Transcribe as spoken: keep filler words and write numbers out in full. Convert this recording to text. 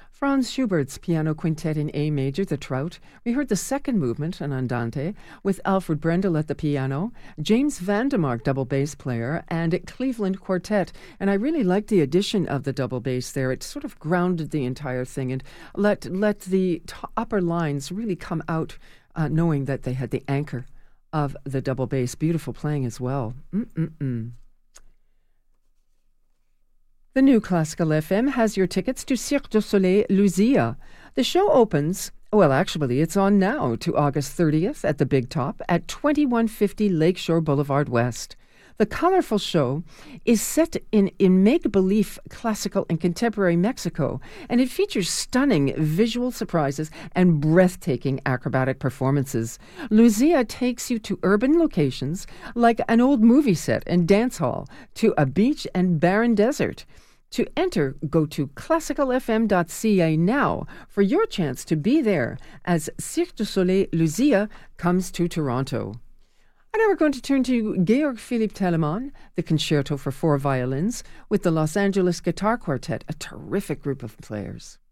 Franz Schubert's Piano Quintet in A major, the Trout. We heard the second movement, an Andante, with Alfred Brendel at the piano, James Vandemark, double bass player, and Cleveland Quartet. And I really liked the addition of the double bass there. It sort of grounded the entire thing and let let the t- upper lines really come out, uh, knowing that they had the anchor of the double bass. Beautiful playing as well. Mm-mm-mm. The new Classical F M has your tickets to Cirque du Soleil Lucia. The show opens, well, actually, it's on now to August thirtieth at the Big Top at twenty-one fifty Lakeshore Boulevard West. The colorful show is set in, in make-believe classical and contemporary Mexico, and it features stunning visual surprises and breathtaking acrobatic performances. Lucia takes you to urban locations like an old movie set and dance hall, to a beach and barren desert. To enter, go to classical f m dot c a now for your chance to be there as Cirque du Soleil Lucia comes to Toronto. And now we're going to turn to Georg Philipp Telemann, the Concerto for Four Violins, with the Los Angeles Guitar Quartet, a terrific group of players.